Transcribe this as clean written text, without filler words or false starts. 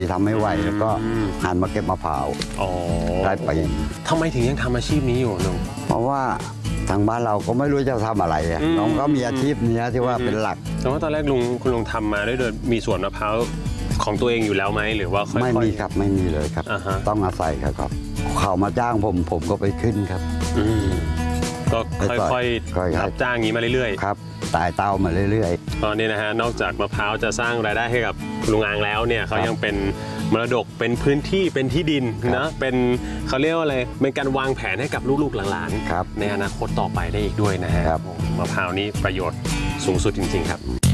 ทำไม่ไหวแล้วก็หันมาเก็บมะพร้าวได้ไปทำไมถึงยังทำอาชีพนี้อยู่น้องเพราะว่าทางบ้านเราก็ไม่รู้จะทำอะไรน้องก็มีอาชีพนี้ที่ว่าเป็นหลักแต่ว่าตอนแรกคุณลุงทำมาได้โดยมีสวนมะพร้าวของตัวเองอยู่แล้วไหมหรือว่าค่อยๆไม่มีครับไม่มีเลยครับต้องอาศัยครับเขามาจ้างผมก็ไปขึ้นครับก็ค่อยๆรับจ้างงี้มาเรื่อยๆครับตายเต้ามาเรื่อยๆตอนนี้นะฮะนอกจากมะพร้าวจะสร้างรายได้ให้กับลุงอางแล้วเนี่ยเขายังเป็นมรดกเป็นพื้นที่เป็นที่ดินนะเป็นเขาเรียกว่าอะไรเป็นการวางแผนให้กับลูกๆหลานๆในอนาคตต่อไปได้อีกด้วยนะฮะมะพร้าวนี้ประโยชน์สูงสุดจริงๆครับ